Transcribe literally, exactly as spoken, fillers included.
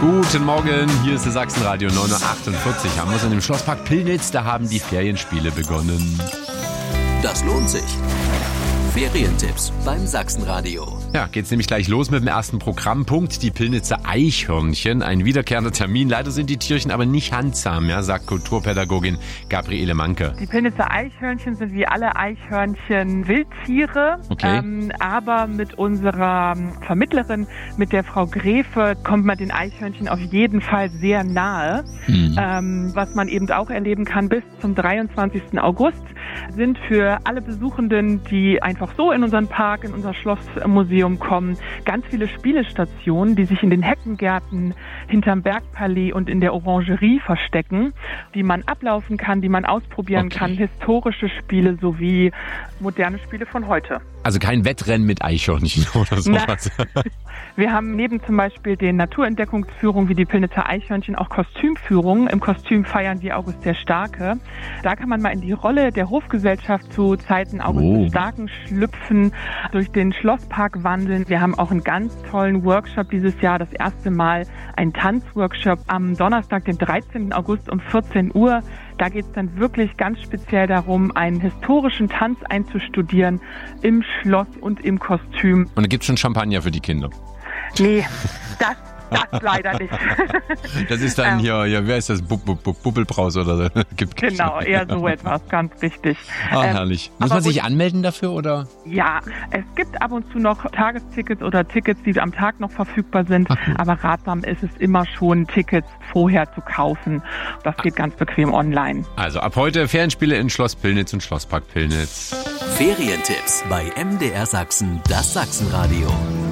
Guten Morgen, hier ist das Sachsenradio neun Uhr achtundvierzig. Haben wir es in dem Schlosspark Pillnitz, da haben die Ferienspiele begonnen. Das lohnt sich. Ferientipps beim Sachsenradio. Ja, geht's nämlich gleich los mit dem ersten Programmpunkt. Die Pillnitzer Eichhörnchen. Ein wiederkehrender Termin. Leider sind die Tierchen aber nicht handsam, ja, sagt Kulturpädagogin Gabriele Manke. Die Pillnitzer Eichhörnchen sind wie alle Eichhörnchen Wildtiere. Okay. Ähm, aber mit unserer Vermittlerin, mit der Frau Gräfe, kommt man den Eichhörnchen auf jeden Fall sehr nahe. Mhm. Ähm, was man eben auch erleben kann, bis zum dreiundzwanzigsten August sind für alle Besuchenden, die einfach so in unseren Park, in unser Schlossmuseum kommen, ganz viele Spielestationen, die sich in den Heckengärten, hinterm Bergpalais und in der Orangerie verstecken, die man ablaufen kann, die man ausprobieren okay. kann, historische Spiele sowie moderne Spiele von heute. Also kein Wettrennen mit Eichhörnchen oder sowas. Na, wir haben neben zum Beispiel den Naturentdeckungsführungen wie die Pillnitzer Eichhörnchen auch Kostümführungen. Im Kostüm feiern die August der Starke. Da kann man mal in die Rolle der Hofgesellschaft zu Zeiten August oh. des Starken schlüpfen, durch den Schlosspark wandeln. Wir haben auch einen ganz tollen Workshop dieses Jahr, das erste Mal ein Tanzworkshop am Donnerstag, den dreizehnten August um vierzehn Uhr. Da geht es dann wirklich ganz speziell darum, einen historischen Tanz einzustudieren im Schloss und im Kostüm. Und da gibt es schon Champagner für die Kinder? Nee, das Das leider nicht. Das ist dann hier, ja, wer ist das? Bu- Bu- Bu- Bubbelbraus oder so? Gibt genau, eher so etwas, ganz wichtig. Ah, ähm, herrlich. Muss man sich anmelden dafür, oder? Ja, es gibt ab und zu noch Tagestickets oder Tickets, die am Tag noch verfügbar sind. Ach, cool. Aber ratsam ist es immer schon, Tickets vorher zu kaufen. Das geht ganz bequem online. Also ab heute Ferienspiele in Schloss Pillnitz und Schlosspark Pillnitz. Ferientipps bei M D R Sachsen, das Sachsenradio.